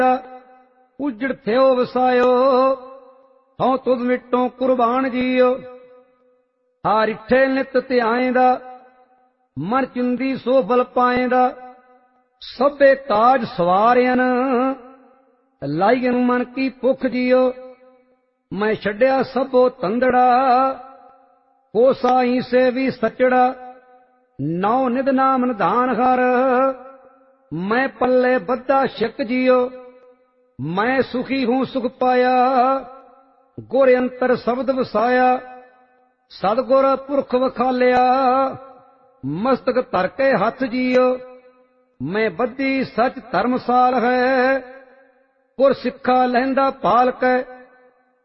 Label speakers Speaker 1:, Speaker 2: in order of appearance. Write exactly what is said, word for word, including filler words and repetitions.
Speaker 1: उजड़ थियो वसायो हूं तुद मिटों कुर्बान जियो। हार इठे नित ध्याएंदा मन चिंदी सो फल पाएंदा। सभे काज सवारियन लाईन मन की भुख जियो। मैं छड्या सबो तंदड़ा कोसाई से भी सचड़ा। नौ निध नाम निधान हर मैं पल्ले बद्दा शिक जियो। मैं सुखी हूं सुख पाया गुर अंतर शब्द वसाया। सतगुर पुरख वखालिया मस्तक धर के हथ जियो। मैं बद्दी सच धर्मसाल है गुर सिखा लहंदा पाल के।